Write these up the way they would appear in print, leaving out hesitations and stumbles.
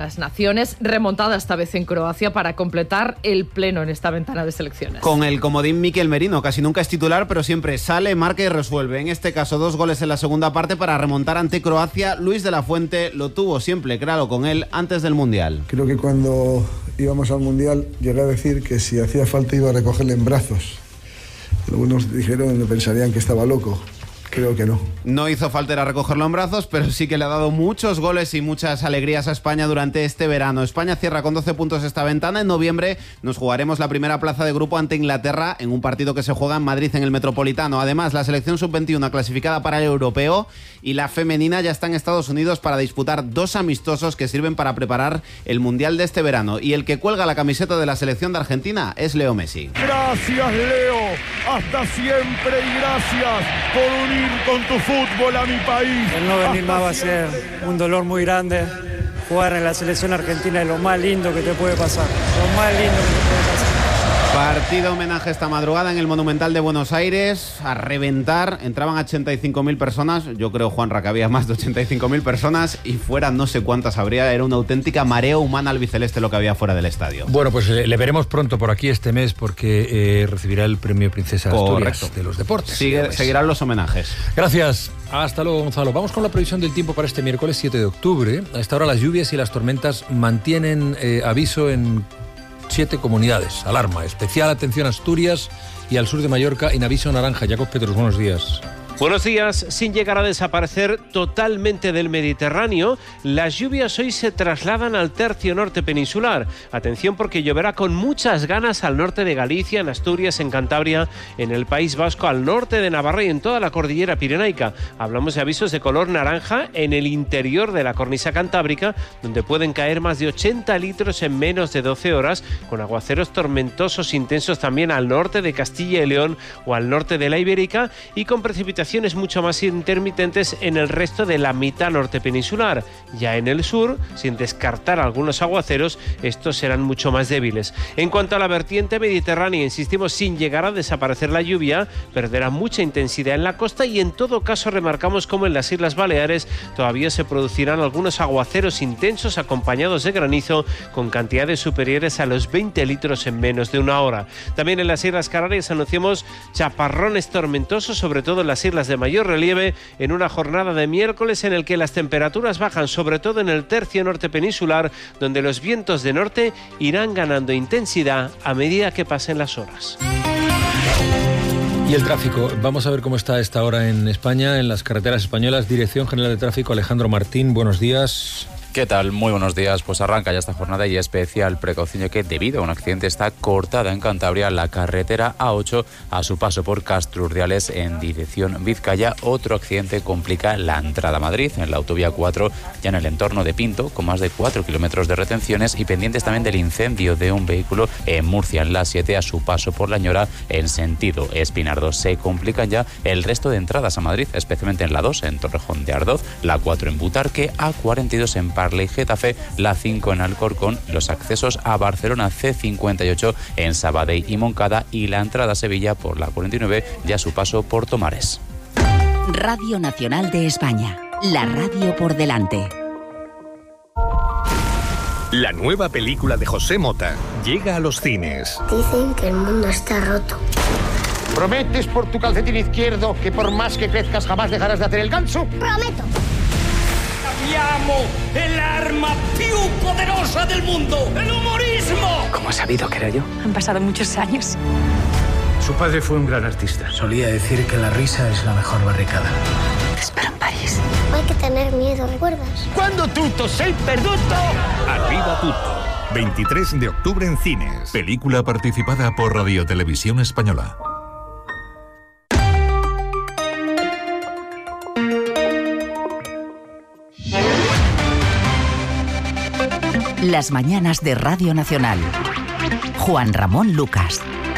las Naciones, remontada esta vez en Croacia para completar el pleno en esta ventana de selecciones. Con el comodín Mikel Merino, casi nunca es titular, pero siempre sale, marca y resuelve. En este caso, 2 goles en la segunda parte para remontar ante Croacia. Luis de la Fuente lo tuvo siempre claro con él antes del Mundial. Creo que cuando íbamos al Mundial llegué a decir que si hacía falta iba a recogerle en brazos. Algunos dijeron, pensarían que estaba loco. Creo que no. No hizo falta ir a recogerlo en brazos, pero sí que le ha dado muchos goles y muchas alegrías a España durante este verano. España cierra con 12 puntos esta ventana. En noviembre nos jugaremos la primera plaza de grupo ante Inglaterra en un partido que se juega en Madrid, en el Metropolitano. Además, la selección sub-21 clasificada para el europeo y la femenina ya está en Estados Unidos para disputar 2 amistosos que sirven para preparar el Mundial de este verano. Y el que cuelga la camiseta de la selección de Argentina es Leo Messi. Gracias, Leo. Hasta siempre y gracias por unir con tu fútbol a mi país. El no venir más va a ser un dolor muy grande. Jugar en la selección argentina es lo más lindo que te puede pasar. Lo más lindo que te puede pasar. Partido homenaje esta madrugada en el Monumental de Buenos Aires, a reventar. Entraban 85.000 personas, yo creo, Juanra, que había más de 85.000 personas y fuera no sé cuántas habría. Era una auténtica marea humana albiceleste lo que había fuera del estadio. Bueno, pues le veremos pronto por aquí este mes porque recibirá el premio Princesa Asturias. Correcto. De los deportes. Seguirán los homenajes. Gracias. Hasta luego, Gonzalo. Vamos con la previsión del tiempo para este miércoles 7 de octubre. A esta hora las lluvias y las tormentas mantienen aviso en 7 comunidades. Alarma. Especial atención a Asturias y al sur de Mallorca en aviso naranja. Jacob Petros, buenos días. Buenos días. Sin llegar a desaparecer totalmente del Mediterráneo, las lluvias hoy se trasladan al tercio norte peninsular. Atención porque lloverá con muchas ganas al norte de Galicia, en Asturias, en Cantabria, en el País Vasco, al norte de Navarra y en toda la cordillera pirenaica. Hablamos de avisos de color naranja en el interior de la cornisa cantábrica, donde pueden caer más de 80 litros en menos de 12 horas, con aguaceros tormentosos intensos también al norte de Castilla y León o al norte de la Ibérica y con precipitaciones mucho más intermitentes en el resto de la mitad norte peninsular. Ya en el sur, sin descartar algunos aguaceros, estos serán mucho más débiles. En cuanto a la vertiente mediterránea, insistimos, sin llegar a desaparecer la lluvia, perderá mucha intensidad en la costa y en todo caso remarcamos como en las Islas Baleares todavía se producirán algunos aguaceros intensos acompañados de granizo con cantidades superiores a los 20 litros en menos de una hora. También en las Islas Canarias anunciamos chaparrones tormentosos, sobre todo en las islas de mayor relieve, en una jornada de miércoles en el que las temperaturas bajan, sobre todo en el tercio norte peninsular, donde los vientos de norte irán ganando intensidad a medida que pasen las horas. Y el tráfico, vamos a ver cómo está a esta hora en España, en las carreteras españolas. Dirección General de Tráfico, Alejandro Martín, buenos días. ¿Qué tal? Muy buenos días. Pues arranca ya esta jornada y especial precaución, ya que debido a un accidente está cortada en Cantabria la carretera A8 a su paso por Castrurdiales en dirección Vizcaya. Otro accidente complica la entrada a Madrid en la autovía 4, ya en el entorno de Pinto, con más de 4 kilómetros de retenciones y pendientes también del incendio de un vehículo en Murcia en la 7 a su paso por La Ñora en sentido Espinardo. Se complican ya el resto de entradas a Madrid, especialmente en la 2 en Torrejón de Ardoz, la 4 en Butarque, A42 en Parla y Getafe, la 5 en Alcorcón, los accesos a Barcelona C58 en Sabadell y Moncada y la entrada a Sevilla por la 49 ya su paso por Tomares. Radio Nacional de España, la radio por delante. La nueva película de José Mota llega a los cines. Dicen que el mundo está roto. ¿Prometes por tu calcetín izquierdo que por más que crezcas jamás dejarás de hacer el ganso? ¡Prometo! Abbiamo el arma più poderosa del mundo, el humorismo. ¿Cómo has sabido que era yo? Han pasado muchos años. Su padre fue un gran artista. Solía decir que la risa es la mejor barricada. Te espero en París. No hay que tener miedo, ¿recuerdas? Cuando tutto sei perduto. Arriba tutto. 23 de octubre en cines. Película participada por Radio Televisión Española. Las mañanas de Radio Nacional. Juan Ramón Lucas.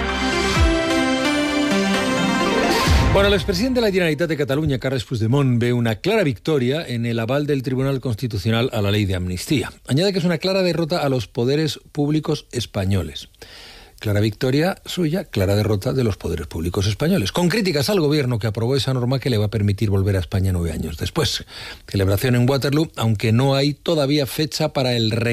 Bueno, el expresidente de la Generalitat de Cataluña, Carles Puigdemont, ve una clara victoria en el aval del Tribunal Constitucional a la ley de amnistía. Añade que es una clara derrota a los poderes públicos españoles. Clara victoria suya, clara derrota de los poderes públicos españoles. Con críticas al gobierno que aprobó esa norma que le va a permitir volver a España 9 años después. Celebración en Waterloo, aunque no hay todavía fecha para el